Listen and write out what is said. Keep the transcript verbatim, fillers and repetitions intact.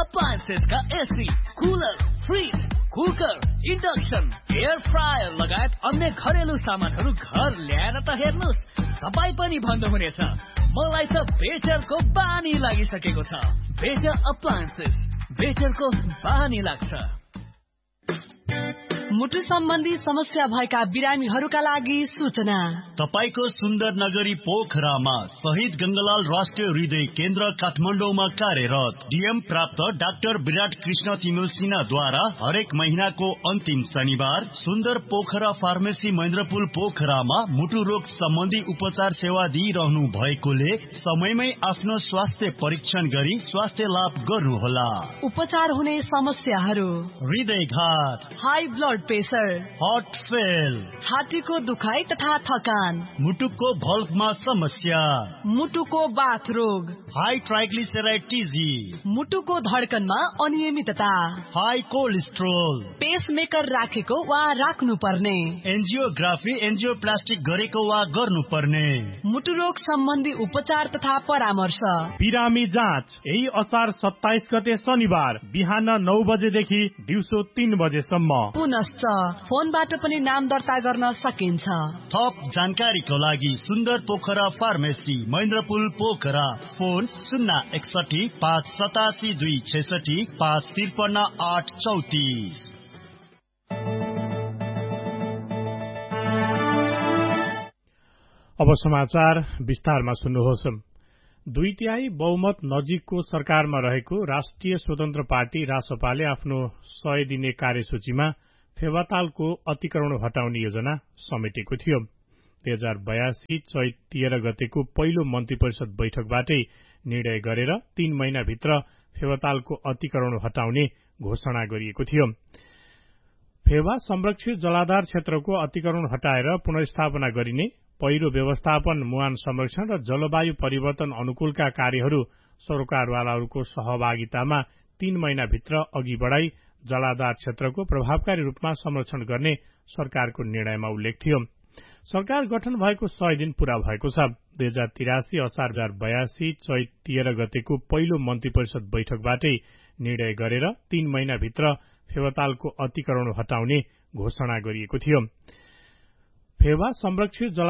अप्लायन्सेसका AC, cooler, fridge, cooker, induction, air fryer लगायत अन्य घरेलु सामानहरू घर ल्याएर त हेर्नुस्, तपाईँ पनि भन्नुहुनेछ मलाई त बेटरको बानी लागिसकेको छ। बेटर अप्लायन्सेस, बेटरको बानी लाग्छ। मुटु सम्बन्धी समस्या भएका बिरामीहरूका लागि सूचना। तपाईको सुन्दर नगरी पोखरामा शहीद गंगालाल राष्ट्रिय हृदय केन्द्र काठमाडौँमा कार्यरत डीएम प्राप्त डाक्टर विराट कृष्ण तिमिल सिन्हाद्वारा हरेक महीनाको अन्तिम शनिबार सुन्दर पोखरा फार्मेसी महेन्द्रपुल पोखरामा मुटु रोग सम्बन्धी उपचार सेवा दिइरहनु भएकोले समयमै आफ्नो स्वास्थ्य परीक्षण गरी स्वास्थ्य लाभ गर्नुहोला। उपचार हुने समस्याहरू: हृदयघात, high blood pressure, heart fail, छातीको दुखाइ तथा थकान, मुटुको भल्भमा समस्या, मुटुको बाथ रोग, हाई ट्राइग्लिसराइड टिजी, मुटुको धड्कनमा अनियमितता, हाई कोलेस्ट्रोल, पेसमेकर राखेको वा राख्नु पर्ने, एन्जियोग्राफी एन्जियोप्लास्टिक गरेको वा गर्नुपर्ने, मुटु रोग सम्बन्धी उपचार तथा परामर्श। बिरामी जाँच यही असार सत्ताइस गते शनिबार बिहान नौ बजेदेखि दिउँसो तीन बजेसम्म। पुनश्च फोनबाट पनि नाम दर्ता गर्न सकिन्छ। थप जानकारीको लागि सुन्दर पोखरा फार्मेसी महेन्द्रपुल पोखरा, फोन शून्य एकसठी पाँच सतासी दुई छैसठी पाँच त्रिपन्न आठ चौतिस। अब समाचार विस्तारमा सुन्नुहोस्। दुई तिहाई बहुमत नजिकको सरकारमा रहेको राष्ट्रिय स्वतन्त्र पार्टी रासपाले आफ्नो सय दिने कार्यसूचीमा फेवातालको अतिक्रमण हटाउने योजना समेटेको थियो। दुई हजार बयासी चैत तेह्र गतेको पहिलो मन्त्री परिषद बैठकबाटै निर्णय गरेर तीन महिनाभित्र फेवातालको अतिक्रमण हटाउने घोषणा गरिएको थियो। फेवा संरक्षित जलाधार क्षेत्रको अतिक्रमण हटाएर पुनर्स्थापना गरिने, पहिरो व्यवस्थापन, मुहान संरक्षण र जलवायु परिवर्तन अनुकूलका कार्यहरू सरकारवालाहरूको सहभागितामा तीन महिनाभित्र अघि बढ़ाई जलाधार क्षेत्रको प्रभावकारी रूपमा संरक्षण गर्ने सरकारको निर्णयमा उल्लेख थियो। सरकार गठन भएको सय दिन पूरा भएको छ। दुई हजार तिरासी असार दुई हजार बयासी चैत तेह्र गतेको पहिलो मन्त्री परिषद बैठकबाटै निर्णय गरेर तीन महिनाभित्र फेवातालको अतिक्रमण हटाउने घोषणा गरिएको थियो। फेवा संरक्षित